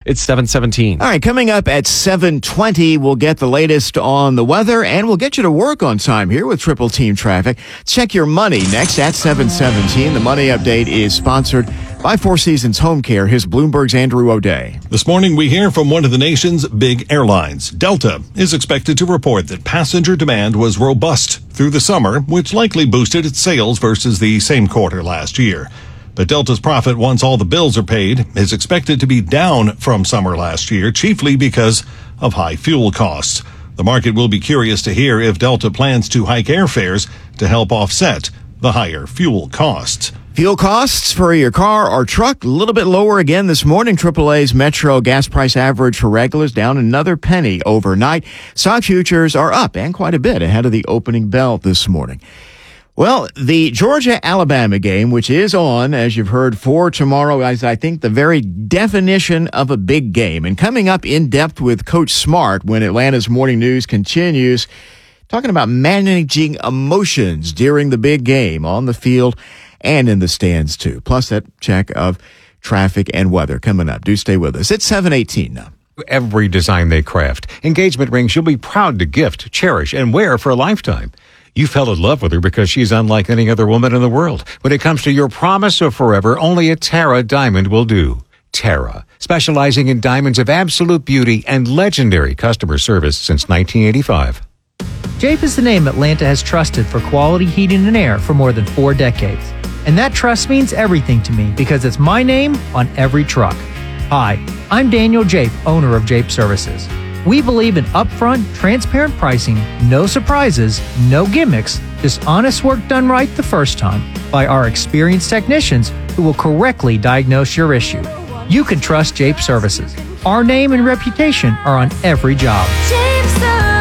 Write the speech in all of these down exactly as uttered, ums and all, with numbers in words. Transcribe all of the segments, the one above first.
It's seven seventeen. All right, coming up at seven twenty, we'll get the latest on the weather, and we'll get you to work on time here with Triple Team Traffic. Check your money next at seven seventeen. The Money Update is sponsored by Four Seasons Home Care. Here's Bloomberg's Andrew O'Day. This morning, we hear from one of the nation's big airlines. Delta is expected to report that passenger demand was robust through the summer, which likely boosted its sales versus the same quarter last year. But Delta's profit, once all the bills are paid, is expected to be down from summer last year, chiefly because of high fuel costs. The market will be curious to hear if Delta plans to hike airfares to help offset the higher fuel costs. Fuel costs for your car or truck a little bit lower again this morning. triple A's Metro gas price average for regulars down another penny overnight. Stock futures are up and quite a bit ahead of the opening bell this morning. Well, the Georgia-Alabama game, which is on, as you've heard, for tomorrow, is, I think, the very definition of a big game. And coming up in depth with Coach Smart when Atlanta's Morning News continues, talking about managing emotions during the big game on the field and in the stands, too. Plus that check of traffic and weather coming up. Do stay with us. It's seven eighteen now. Every design they craft. Engagement rings you'll be proud to gift, cherish, and wear for a lifetime. You fell in love with her because she's unlike any other woman in the world. When it comes to your promise of forever, only a Terra diamond will do. Terra, specializing in diamonds of absolute beauty and legendary customer service since nineteen eighty-five. Jape is the name Atlanta has trusted for quality heating and air for more than four decades. And that trust means everything to me because it's my name on every truck. Hi, I'm Daniel Jape, owner of Jape Services. We believe in upfront, transparent pricing, no surprises, no gimmicks, just honest work done right the first time by our experienced technicians who will correctly diagnose your issue. You can trust Jape Services. Our name and reputation are on every job. Jape Services.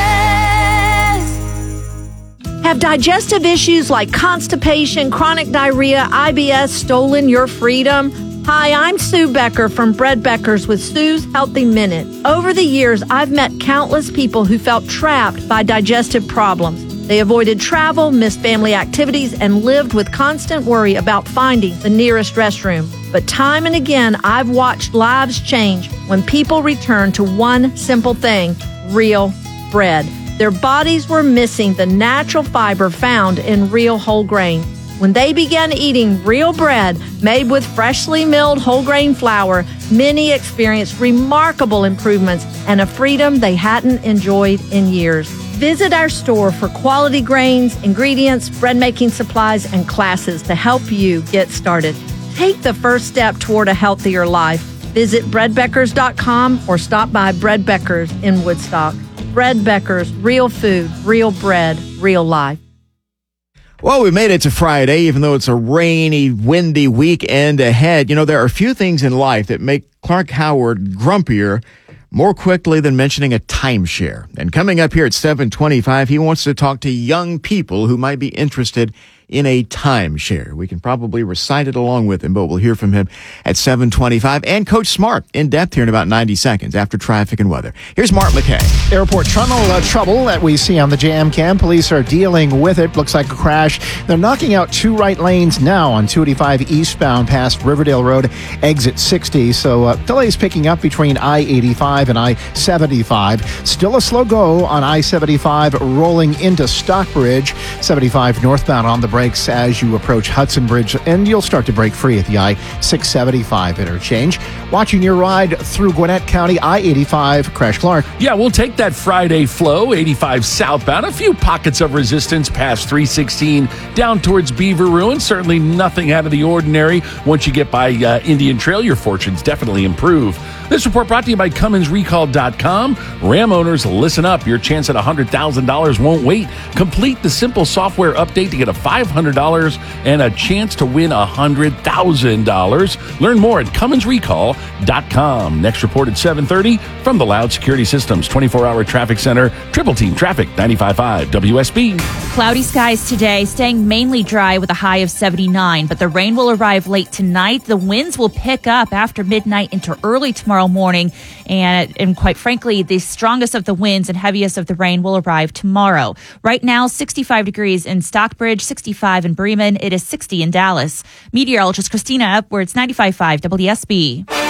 Have digestive issues like constipation, chronic diarrhea, I B S stolen your freedom? Hi, I'm Sue Becker from Bread Beckers with Sue's Healthy Minute. Over the years, I've met countless people who felt trapped by digestive problems. They avoided travel, missed family activities, and lived with constant worry about finding the nearest restroom. But time and again, I've watched lives change when people return to one simple thing: real bread. Their bodies were missing the natural fiber found in real whole grain. When they began eating real bread made with freshly milled whole grain flour, many experienced remarkable improvements and a freedom they hadn't enjoyed in years. Visit our store for quality grains, ingredients, bread making supplies, and classes to help you get started. Take the first step toward a healthier life. Visit bread beckers dot com or stop by Bread Beckers in Woodstock. Bread Beckers, real food, real bread, real life. Well, we made it to Friday, even though it's a rainy, windy weekend ahead. You know, there are a few things in life that make Clark Howard grumpier more quickly than mentioning a timeshare. And coming up here at seven twenty-five, he wants to talk to young people who might be interested in a timeshare. We can probably recite it along with him, but we'll hear from him at seven twenty-five. And Coach Smart in depth here in about ninety seconds after traffic and weather. Here's Mark McKay. Airport tunnel uh, trouble that we see on the Jam Cam. Police are dealing with it. Looks like a crash. They're knocking out two right lanes now on two eighty-five eastbound past Riverdale Road, exit sixty. So uh, delays picking up between I eighty-five and I seventy-five. Still a slow go on I seventy-five rolling into Stockbridge. seventy-five northbound on the brakes as you approach Hudson Bridge, and you'll start to break free at the I six seventy-five interchange. Watching your ride through Gwinnett County, I eighty-five, Crash Clark. Yeah, we'll take that Friday flow, eighty-five southbound. A few pockets of resistance past three sixteen down towards Beaver Ruin. Certainly nothing out of the ordinary. Once you get by uh, Indian Trail, your fortunes definitely improve. This report brought to you by Cummins Recall dot com. Ram owners, listen up. Your chance at one hundred thousand dollars won't wait. Complete the simple software update to get a five hundred dollars and a chance to win one hundred thousand dollars. Learn more at Cummins Recall dot com. Next report at seven thirty from the Loud Security Systems twenty-four hour Traffic Center. Triple Team Traffic, ninety-five point five W S B. Cloudy skies today, staying mainly dry with a high of seventy-nine, but the rain will arrive late tonight. The winds will pick up after midnight into early tomorrow morning, and, and quite frankly, the strongest of the winds and heaviest of the rain will arrive tomorrow. Right now, sixty-five degrees in Stockbridge, sixty-five in Bremen. It is sixty in Dallas. Meteorologist Christina Upwards, ninety-five point five W S B.